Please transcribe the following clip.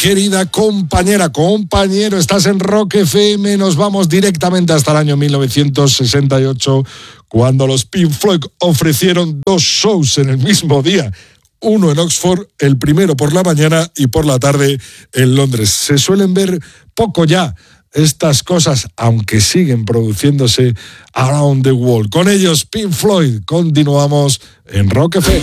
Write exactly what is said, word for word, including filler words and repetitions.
querida compañera, compañero, estás en Rock F M, nos vamos directamente hasta el año mil novecientos sesenta y ocho, cuando los Pink Floyd ofrecieron dos shows en el mismo día. Uno en Oxford, el primero por la mañana y por la tarde en Londres. Se suelen ver poco ya estas cosas, aunque siguen produciéndose around the world. Con ellos, Pink Floyd, continuamos en Rock F M.